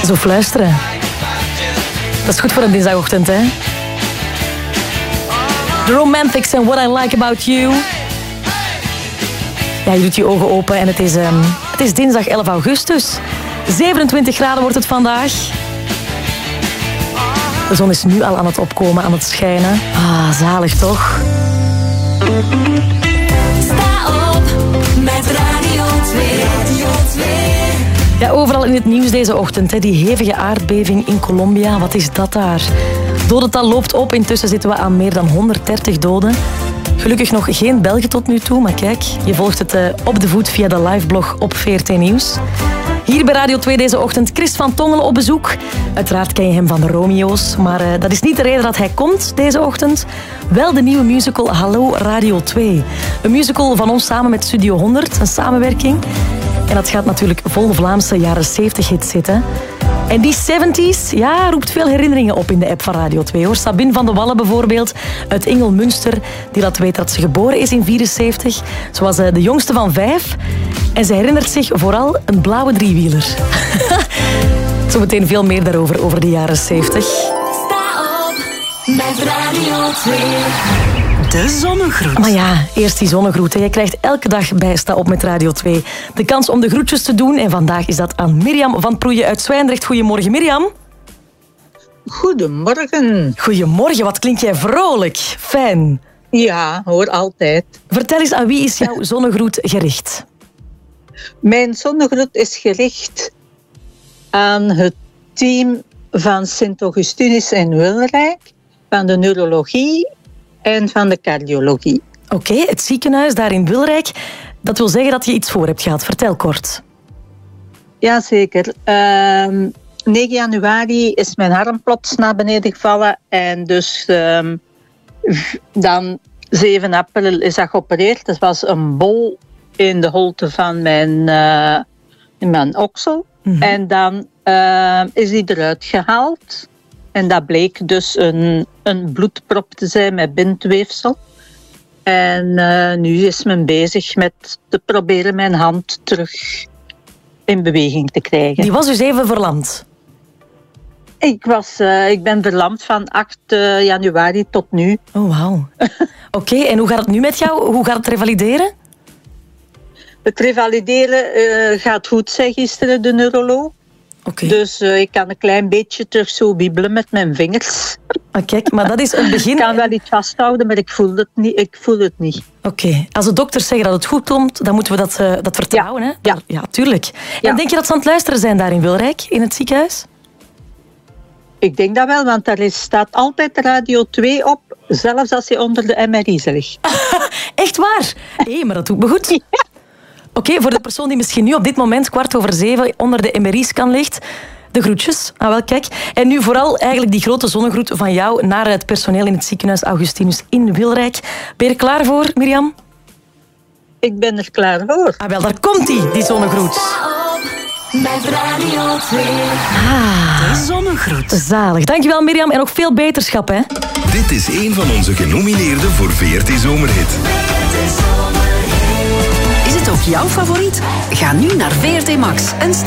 Zo fluisteren. Dat is goed voor een dinsdagochtend, hè? The Romantics and What I Like About You. Ja, je doet je ogen open en het is dinsdag 11 augustus. 27 graden wordt het vandaag. De zon is nu al aan het opkomen, aan het schijnen. Ah, zalig toch? Sta op met Radio 2. Ja, overal in het nieuws deze ochtend. Hè. Die hevige aardbeving in Colombia. Wat is dat daar? Dodental loopt op. Intussen zitten we aan meer dan 130 doden. Gelukkig nog geen Belgen tot nu toe. Maar kijk, je volgt het op de voet via de liveblog op VRT Nieuws. Hier bij Radio 2 deze ochtend Chris van Tongelen op bezoek. Uiteraard ken je hem van de Romeo's. Maar dat is niet de reden dat hij komt deze ochtend. Wel de nieuwe musical Hallo Radio 2. Een musical van ons samen met Studio 100. Een samenwerking. En dat gaat natuurlijk vol Vlaamse jaren 70 hits zitten. En die 70s, ja, roept veel herinneringen op in de app van Radio 2. Hoor. Sabine van de Wallen bijvoorbeeld, uit Ingelmünster, die laat weten dat ze geboren is in 74. Ze was de jongste van 5. En ze herinnert zich vooral een blauwe driewieler. Zometeen veel meer daarover, over de jaren 70. Sta op met Radio 2. De zonnegroet. Maar ja, eerst die zonnegroet. Hè. Je krijgt elke dag bij Sta op met Radio 2 de kans om de groetjes te doen. En vandaag is dat aan Mirjam van Proeje uit Zwijndrecht. Goedemorgen, Mirjam. Goedemorgen. Goedemorgen, wat klink jij vrolijk. Fijn. Ja, hoor, altijd. Vertel eens, aan wie is jouw zonnegroet gericht? Mijn zonnegroet is gericht aan het team van Sint-Augustinus in Wilrijk, van de neurologie en van de cardiologie. Oké, het ziekenhuis daar in Wilrijk. Dat wil zeggen dat je iets voor hebt gehad. Vertel kort. Jazeker. 9 januari is mijn arm plots naar beneden gevallen. En dus dan 7 april is dat geopereerd. Dat was een bol in de holte van mijn oksel. Mm-hmm. En dan is die eruit gehaald. En dat bleek dus een bloedprop te zijn met bindweefsel. En nu is men bezig met te proberen mijn hand terug in beweging te krijgen. Die was dus even verlamd? Ik ben verlamd van 8 januari tot nu. Oh, wauw. Oké, en hoe gaat het nu met jou? Hoe gaat het revalideren? Het revalideren gaat goed, zei gisteren de neuroloog. Okay. Dus ik kan een klein beetje terug zo wiebelen met mijn vingers. Ah, kijk, maar dat is een begin. Ik kan wel iets vasthouden, maar ik voel het niet. Oké. Als de dokters zeggen dat het goed komt, dan moeten we dat vertrouwen. Ja. Hè? Ja, tuurlijk. Ja. En denk je dat ze aan het luisteren zijn daar in Wilrijk, in het ziekenhuis? Ik denk dat wel, want daar staat altijd Radio 2 op, zelfs als je onder de MRI ligt. Echt waar? Hé, maar dat doet me goed. Ja. Oké, voor de persoon die misschien nu op dit moment 6:15 onder de MRI-scan ligt, de groetjes. Ah, wel, kijk. En nu vooral eigenlijk die grote zonnegroet van jou naar het personeel in het ziekenhuis Augustinus in Wilrijk. Ben je er klaar voor, Mirjam? Ik ben er klaar voor. Ah, wel, daar komt die zonnegroet. Sta op met Radio 2. Ah, de zonnegroet. Zalig. Dankjewel, Mirjam. En nog veel beterschap, hè. Dit is een van onze genomineerden voor VRT Zomerhit. Is het ook jouw favoriet? Ga nu naar VRT Max en stem